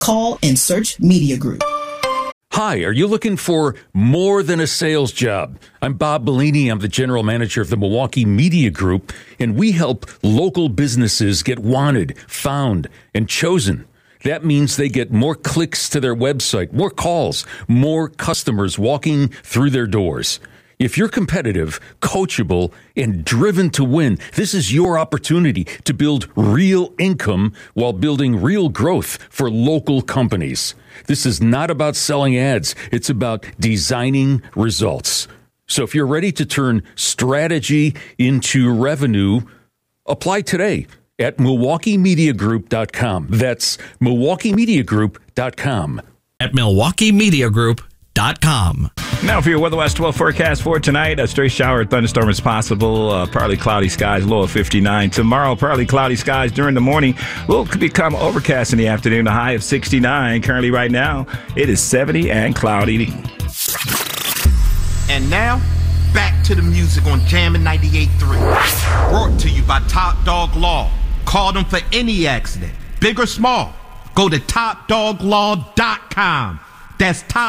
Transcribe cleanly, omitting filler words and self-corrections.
Call and search Media Group. Hi, are you looking for more than a sales job? I'm Bob Bellini. I'm the general manager of the Milwaukee Media Group, and we help local businesses get wanted, found, and chosen. That means they get more clicks to their website, more calls, more customers walking through their doors. If you're competitive, coachable, and driven to win, this is your opportunity to build real income while building real growth for local companies. This is not about selling ads. It's about designing results. So if you're ready to turn strategy into revenue, apply today at MilwaukeeMediaGroup.com. That's MilwaukeeMediaGroup.com. At MilwaukeeMediaGroup.com. Now for your Weather Watch 12 forecast for tonight, a stray shower or thunderstorm is possible. Partly cloudy skies, low of 59. Tomorrow, partly cloudy skies during the morning will become overcast in the afternoon, a high of 69. Currently right now, it is 70 and cloudy. And now, back to the music on Jammin' 98.3. Brought to you by Top Dog Law. Call them for any accident, big or small. Go to TopDogLaw.com. That's Top